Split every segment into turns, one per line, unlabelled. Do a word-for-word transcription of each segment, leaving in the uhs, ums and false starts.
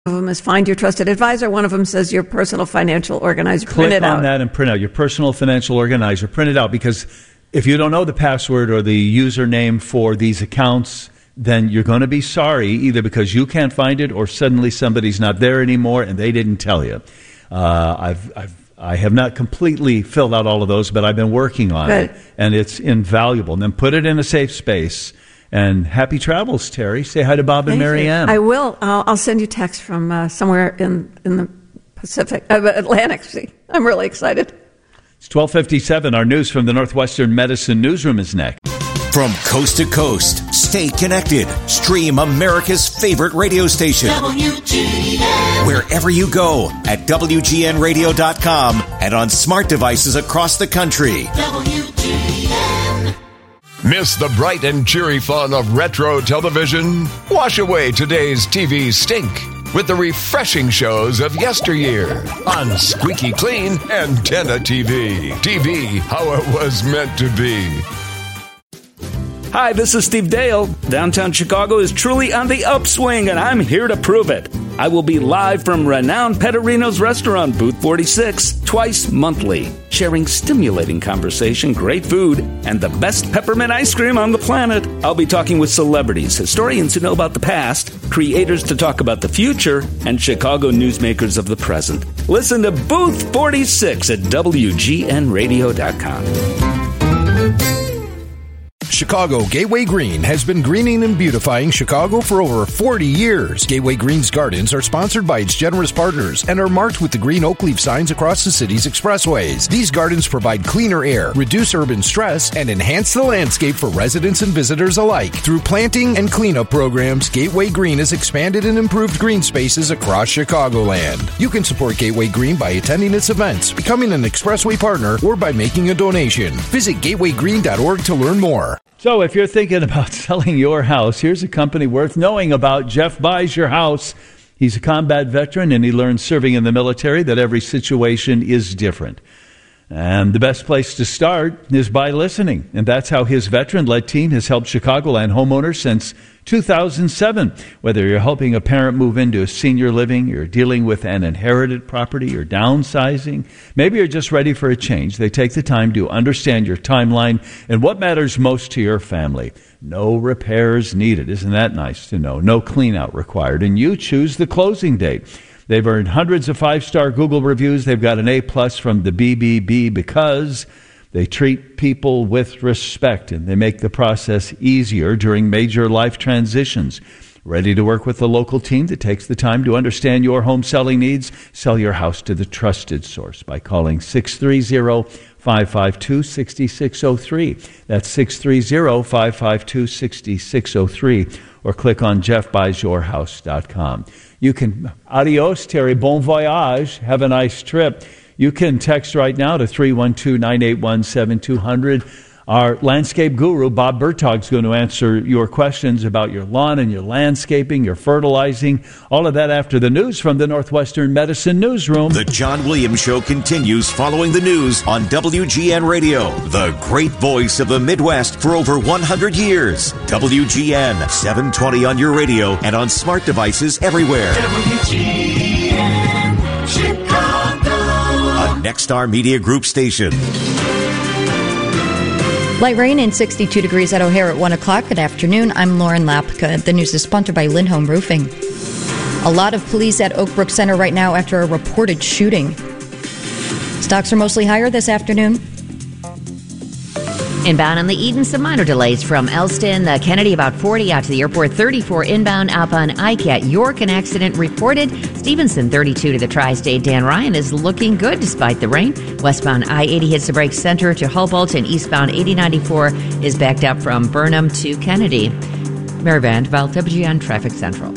One of them is Find Your Trusted Advisor. One of them says Your Personal Financial Organizer.
Click
print it
on
out.
that and print out Your Personal Financial Organizer. Print it out, because if you don't know the password or the username for these accounts, then you're going to be sorry, either because you can't find it or suddenly somebody's not there anymore and they didn't tell you. Uh, I've, I've, I have not completely filled out all of those, but I've been working on
Good.
it, and it's invaluable. And then put it in a safe space. And happy travels, Terry. Say hi to Bob and
Thank
Mary
you.
Ann.
I will. I'll, I'll send you text from uh, somewhere in, in the Pacific, uh, Atlantic. See, I'm really excited.
It's twelve fifty-seven. Our news from the Northwestern Medicine Newsroom is next.
From coast to coast, stay connected. Stream America's favorite radio station. W G N. Wherever you go at W G N radio dot com and on smart devices across the country. W G N.
Miss the bright and cheery fun of retro television? Wash away today's T V stink with the refreshing shows of yesteryear on Squeaky Clean Antenna T V. T V, how it was meant to be.
Hi, this is Steve Dale. Downtown Chicago is truly on the upswing, and I'm here to prove it. I will be live from renowned Petterino's restaurant, Booth forty-six, twice monthly, sharing stimulating conversation, great food, and the best peppermint ice cream on the planet. I'll be talking with celebrities, historians who know about the past, creators to talk about the future, and Chicago newsmakers of the present. Listen to Booth forty-six at W G N radio dot com.
Chicago Gateway Green has been greening and beautifying Chicago for over forty years. Gateway Green's gardens are sponsored by its generous partners and are marked with the green oak leaf signs across the city's expressways. These gardens provide cleaner air, reduce urban stress, and enhance the landscape for residents and visitors alike. Through planting and cleanup programs, Gateway Green has expanded and improved green spaces across Chicagoland. You can support Gateway Green by attending its events, becoming an expressway partner, or by making a donation. Visit gateway green dot org to learn more.
So if you're thinking about selling your house, here's a company worth knowing about. Jeff Buys Your House. He's a combat veteran, and he learned serving in the military that every situation is different. And the best place to start is by listening. And that's how his veteran-led team has helped Chicagoland homeowners since two thousand seven. Whether you're helping a parent move into a senior living, you're dealing with an inherited property, you're downsizing, maybe you're just ready for a change, they take the time to understand your timeline and what matters most to your family. No repairs needed. Isn't that nice to know? No clean-out required. And you choose the closing date. They've earned hundreds of five-star Google reviews. They've got an A-plus from the B B B because they treat people with respect and they make the process easier during major life transitions. Ready to work with the local team that takes the time to understand your home selling needs? Sell your house to the trusted source by calling six three zero, five five two, six six zero three. That's six three zero, five five two, six six zero three. Or click on jeff buys your house dot com. You can, adios, Terry, bon voyage, have a nice trip. You can text right now to three one two, nine eight one, seven two zero zero. Our landscape guru, Bob Bertog, is going to answer your questions about your lawn and your landscaping, your fertilizing, all of that after the news from the Northwestern Medicine Newsroom.
The John Williams Show continues following the news on W G N Radio, the great voice of the Midwest for over one hundred years. W G N, seven twenty on your radio and on smart devices everywhere. W G N, Chicago. A Nexstar Media Group station.
Light rain and sixty-two degrees at O'Hare at one o'clock. Good afternoon. I'm Lauren Lapka. The news is sponsored by Lindholm Roofing. A lot of police at Oak Brook Center right now after a reported shooting. Stocks are mostly higher this afternoon.
Inbound on the Eden, some minor delays from Elston, the Kennedy about forty out to the airport, thirty-four inbound outbound I C A T. York, an accident reported. Stevenson, thirty-two to the Tri-State. Dan Ryan is looking good despite the rain. Westbound I eighty hits the break center to Humboldt, and eastbound eighty ninety-four is backed up from Burnham to Kennedy. Mary Van Val, W G N Traffic Central.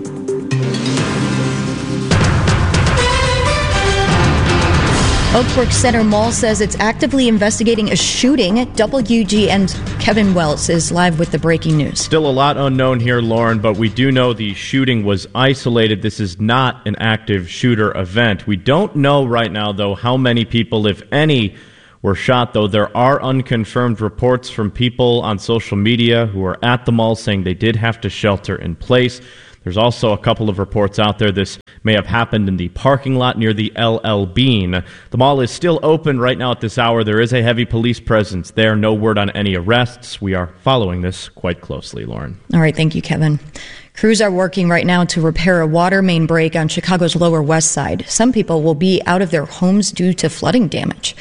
Oak Brook Center Mall says it's actively investigating a shooting. W G N's Kevin Wells is live with the breaking news.
Still a lot unknown here, Lauren, but we do know the shooting was isolated. This is not an active shooter event. We don't know right now, though, how many people, if any, were shot, though there are unconfirmed reports from people on social media who are at the mall saying they did have to shelter in place. There's also a couple of reports out there this may have happened in the parking lot near the L L Bean. The mall is still open right now at this hour. There is a heavy police presence there. No word on any arrests. We are following this quite closely, Lauren.
All right, thank you, Kevin. Crews are working right now to repair a water main break on Chicago's Lower West Side. Some people will be out of their homes due to flooding damage.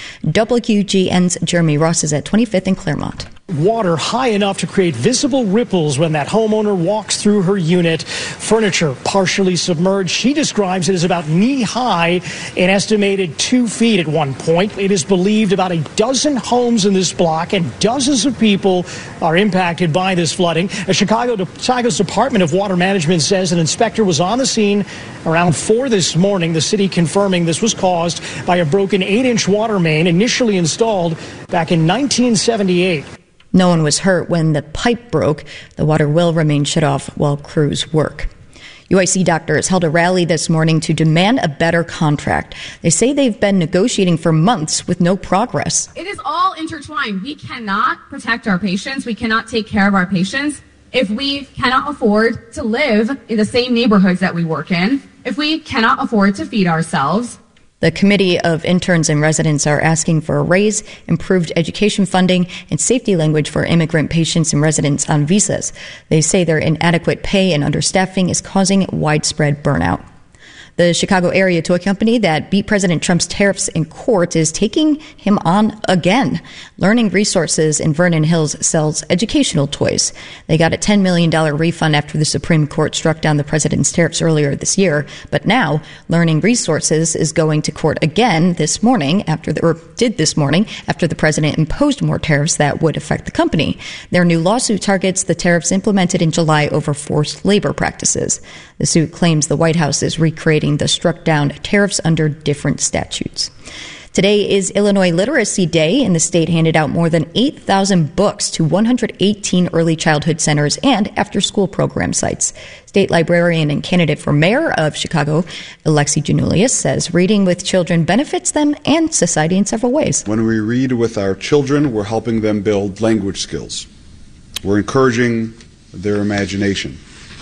W G N's Jeremy Ross is at twenty-fifth and Claremont.
Water high enough to create visible ripples when that homeowner walks through her unit. Furniture partially submerged. She describes it as about knee-high, an estimated two feet at one point. It is believed about a dozen homes in this block and dozens of people are impacted by this flooding. A Chicago, Chicago's Department of Water Management says an inspector was on the scene around four this morning. The city confirming this was caused by a broken eight-inch water main initially installed back in nineteen seventy-eight.
No one was hurt when the pipe broke. The water will remain shut off while crews work. U I C doctors held a rally this morning to demand a better contract. They say they've been negotiating for months with no progress.
It is all intertwined. We cannot protect our patients. We cannot take care of our patients if we cannot afford to live in the same neighborhoods that we work in, if we cannot afford to feed ourselves.
The Committee of Interns and Residents are asking for a raise, improved education funding, and safety language for immigrant patients and residents on visas. They say their inadequate pay and understaffing is causing widespread burnout. The Chicago area toy company that beat President Trump's tariffs in court is taking him on again. Learning Resources in Vernon Hills sells educational toys. They got a ten million dollars refund after the Supreme Court struck down the president's tariffs earlier this year. But now Learning Resources is going to court again this morning after the, or did this morning after the president imposed more tariffs that would affect the company. Their new lawsuit targets the tariffs implemented in July over forced labor practices. The suit claims the White House is recreating the struck-down tariffs under different statutes. Today is Illinois Literacy Day, and the state handed out more than eight thousand books to one hundred eighteen early childhood centers and after-school program sites. State librarian and candidate for mayor of Chicago, Alexi Janulius, says reading with children benefits them and society in several ways.
When we read with our children, we're helping them build language skills. We're encouraging their imagination.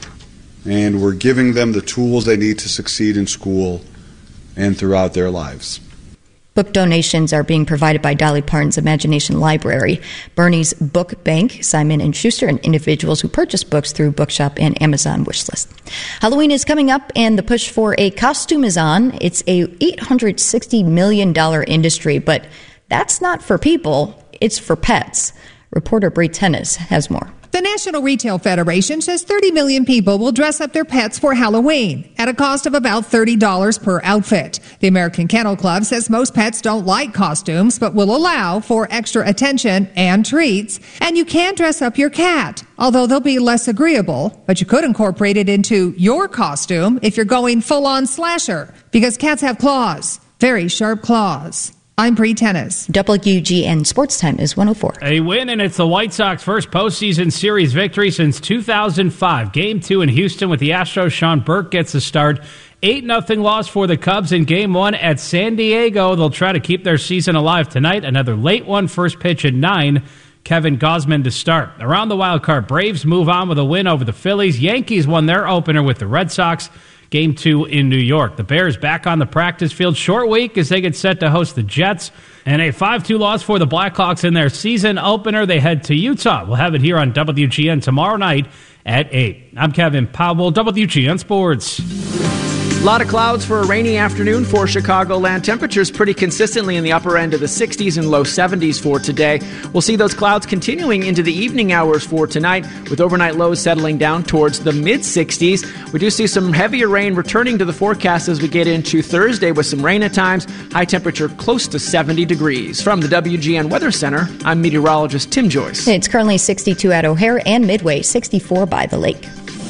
And we're giving them the tools they need to succeed in school and throughout their lives.
Book donations are being provided by Dolly Parton's Imagination Library, Bernie's Book Bank, Simon and Schuster, and individuals who purchase books through Bookshop and Amazon wishlist. Halloween is coming up, and the push for a costume is on. It's a eight hundred sixty million dollars industry, but that's not for people. It's for pets. Reporter Bree Tennis has more.
The National Retail Federation says thirty million people will dress up their pets for Halloween at a cost of about thirty dollars per outfit. The American Kennel Club says most pets don't like costumes, but will allow for extra attention and treats. And you can dress up your cat, although they'll be less agreeable. But you could incorporate it into your costume if you're going full-on slasher, because cats have claws, very sharp claws. I'm Bree Tennis.
W G N Sports Time is one oh four.
A win, and it's the White Sox first postseason series victory since two thousand five. Game two in Houston with the Astros. Sean Burke gets the start. eight nothing loss for the Cubs in game one at San Diego. They'll try to keep their season alive tonight. Another late one, first pitch at nine. Kevin Gausman to start. Around the wild card, Braves move on with a win over the Phillies. Yankees won their opener with the Red Sox. Game two in New York. The Bears back on the practice field. Short week as they get set to host the Jets. And a five two loss for the Blackhawks in their season opener. They head to Utah. We'll have it here on W G N tomorrow night at eight. I'm Kevin Powell, W G N Sports.
A lot of clouds for a rainy afternoon for Chicagoland. Temperatures pretty consistently in the upper end of the sixties and low seventies for today. We'll see those clouds continuing into the evening hours for tonight, with overnight lows settling down towards the mid-sixties. We do see some heavier rain returning to the forecast as we get into Thursday with some rain at times. High temperature close to seventy degrees. From the W G N Weather Center, I'm meteorologist Tim Joyce.
It's currently sixty-two at O'Hare and Midway, sixty-four by the lake.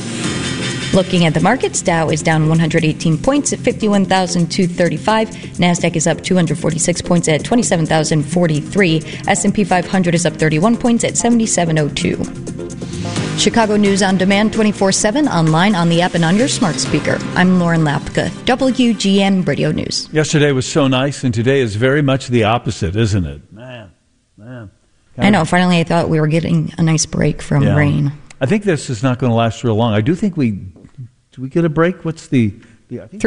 Looking at the markets, Dow is down one hundred eighteen points at fifty-one thousand two hundred thirty-five. NASDAQ is up two hundred forty-six points at twenty-seven thousand forty-three. S and P five hundred is up thirty-one points at seventy-seven oh two. Chicago News on Demand twenty-four seven, online, on the app, and on your smart speaker. I'm Lauren Lapka, W G N Radio News.
Yesterday was so nice, and today is very much the opposite, isn't it? Man, man.
I know. Finally, I thought we were getting a nice break from
yeah.
rain.
I think this is not going to last real long. I do think we Do we get a break? What's the... the I think